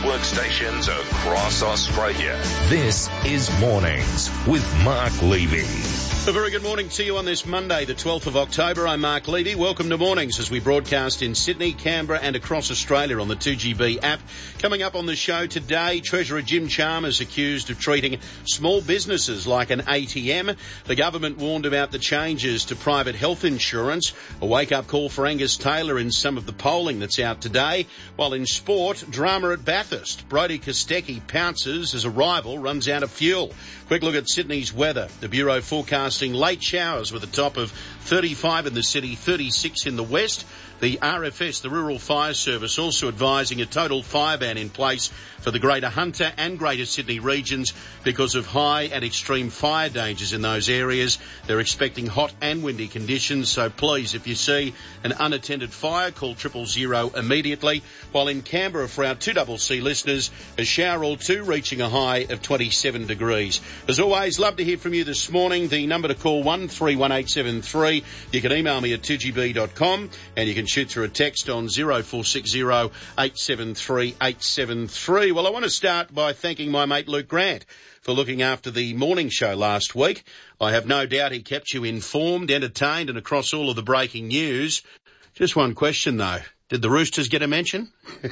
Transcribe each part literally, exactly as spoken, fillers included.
network stations across Australia. This is Mornings with Mark Levy. A very good morning to you on this Monday, the twelfth of October. I'm Mark Levy. Welcome to Mornings as we broadcast in Sydney, Canberra and across Australia on the two G B app. Coming up on the show today, Treasurer Jim Chalmers accused of treating small businesses like an A T M. The government warned about the changes to private health insurance. A wake-up call for Angus Taylor in some of the polling that's out today. While in sport, drama at Bathurst. Brodie Kostecki pounces as a rival runs out of fuel. Quick look at Sydney's weather. The Bureau forecasting late showers with a top of thirty-five in the city, thirty-six in the west. The R F S, the Rural Fire Service, also advising a total fire ban in place for the Greater Hunter and Greater Sydney regions because of high and extreme fire dangers in those areas. They're expecting hot and windy conditions, so please, if you see an unattended fire, call triple zero immediately. While in Canberra, for our two C C listeners, a shower or two reaching a high of twenty-seven degrees. As always, love to hear from you this morning. The number to call one three one eight seven three. You can email me at two g b dot com and you can shoot through a text on zero four six zero eight seven three eight seven three. Well, I want to start by thanking my mate Luke Grant for looking after the morning show last week. I have no doubt he kept you informed, entertained and across all of the breaking news. Just one question though. Did the Roosters get a mention?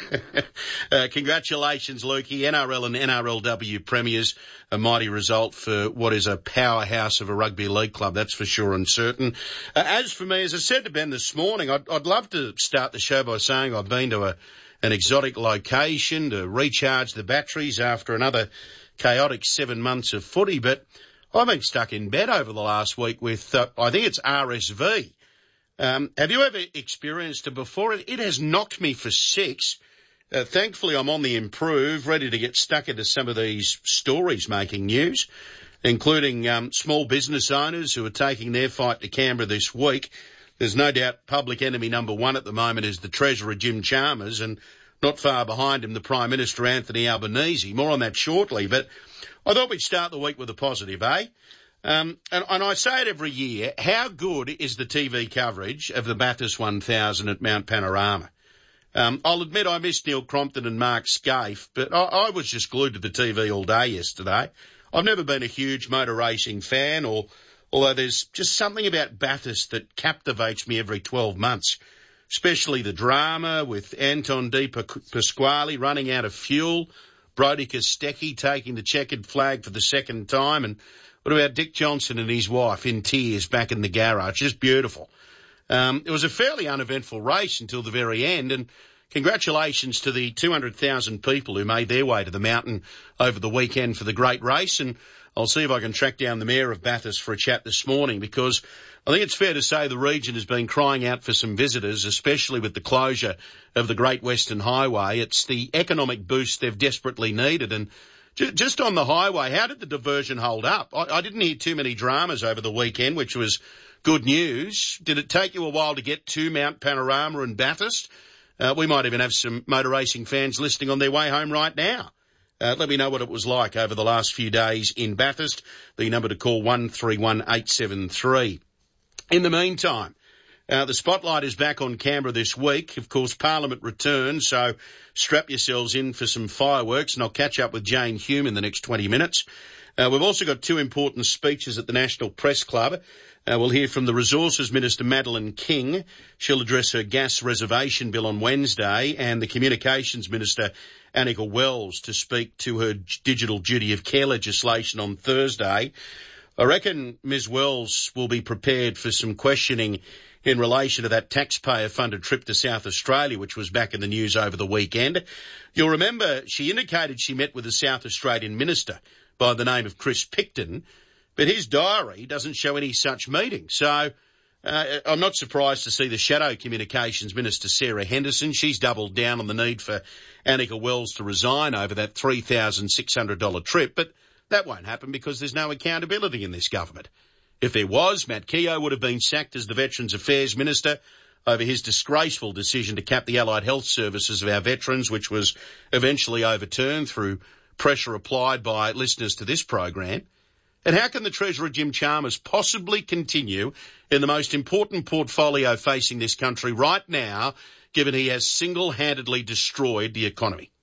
uh, congratulations, Lukey. N R L and N R L W premiers. A mighty result for what is a powerhouse of a rugby league club, that's for sure and certain. Uh, as for me, as I said to Ben this morning, I'd, I'd love to start the show by saying I've been to a, an exotic location to recharge the batteries after another chaotic seven months of footy, but I've been stuck in bed over the last week with, uh, I think it's R S V. Um, have you ever experienced it before? It, it has knocked me for six. Uh, thankfully, I'm on the improve, ready to get stuck into some of these stories making news, including um, small business owners who are taking their fight to Canberra this week. There's no doubt public enemy number one at the moment is the Treasurer Jim Chalmers, and not far behind him the Prime Minister Anthony Albanese. More on that shortly, but I thought we'd start the week with a positive, eh? Um, and, and I say it every year, how good is the T V coverage of the Bathurst one thousand at Mount Panorama? Um, I'll admit I missed Neil Crompton and Mark Scaife, but I, I was just glued to the T V all day yesterday. I've never been a huge motor racing fan, or although there's just something about Bathurst that captivates me every twelve months, especially the drama with Anton De Pasquale running out of fuel, Brodie Kostecki taking the checkered flag for the second time, and what about Dick Johnson and his wife in tears back in the garage? Just beautiful. Um, it was a fairly uneventful race until the very end, and congratulations to the two hundred thousand people who made their way to the mountain over the weekend for the great race. And I'll see if I can track down the Mayor of Bathurst for a chat this morning, because I think it's fair to say the region has been crying out for some visitors, especially with the closure of the Great Western Highway. It's the economic boost they've desperately needed. And just on the highway, how did the diversion hold up? I, I didn't hear too many dramas over the weekend, which was good news. Did it take you a while to get to Mount Panorama and Bathurst? Uh, we might even have some motor racing fans listening on their way home right now. Uh, let me know what it was like over the last few days in Bathurst. The number to call one three one eight seven three. In the meantime, Uh, the spotlight is back on Canberra this week. Of course, Parliament returns, so strap yourselves in for some fireworks, and I'll catch up with Jane Hume in the next twenty minutes. Uh, we've also got two important speeches at the National Press Club. Uh, we'll hear from the Resources Minister, Madeleine King. She'll address her gas reservation bill on Wednesday, and the Communications Minister, Annika Wells, to speak to her digital duty of care legislation on Thursday. I reckon Miz Wells will be prepared for some questioning in relation to that taxpayer-funded trip to South Australia, which was back in the news over the weekend. You'll remember she indicated she met with a South Australian minister by the name of Chris Picton, but his diary doesn't show any such meeting. So uh, I'm not surprised to see the Shadow Communications Minister, Sarah Henderson. She's doubled down on the need for Annika Wells to resign over that three thousand six hundred dollars trip, but that won't happen because there's no accountability in this government. If there was, Matt Keogh would have been sacked as the Veterans Affairs Minister over his disgraceful decision to cap the allied health services of our veterans, which was eventually overturned through pressure applied by listeners to this program. And how can the Treasurer Jim Chalmers possibly continue in the most important portfolio facing this country right now, given he has single-handedly destroyed the economy?